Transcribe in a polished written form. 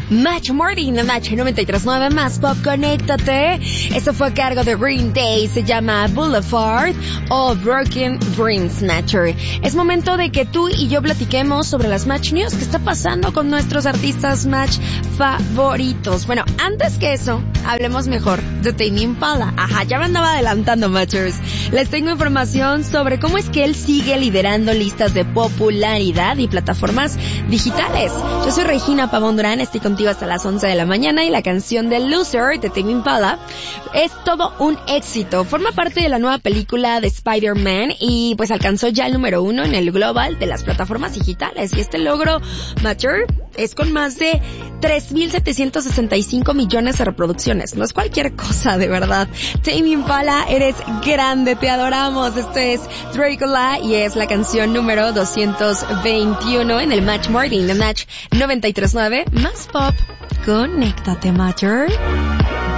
Match Morning, Match 93.9 más pop, conéctate. Eso fue a cargo de Green Day, se llama Boulevard o Broken Dream Snatcher. Es momento de que tú y yo platiquemos sobre las Match News, qué está pasando con nuestros artistas Match favoritos. Bueno, antes que eso, hablemos mejor de Tame Impala. Ajá, ya me andaba adelantando, Matchers. Les tengo información sobre cómo es que él sigue liderando listas de popularidad y plataformas digitales. Yo soy Regina Pavón Durán, estoy contigo hasta las 11 de la mañana y la canción de Loser de Tame Impala es todo un éxito. Forma parte de la nueva película de Spider-Man y pues alcanzó ya el número 1 en el global de las plataformas digitales. Y este logro, Matcher, es con más de 3,765 millones de reproducciones. No es cualquier cosa, de verdad. Tame Impala, eres grande, te adoramos. Esto es Dracola y es la canción número 221 en el Match Morning, de Match 93.9 más pop. Conéctate, Matcher.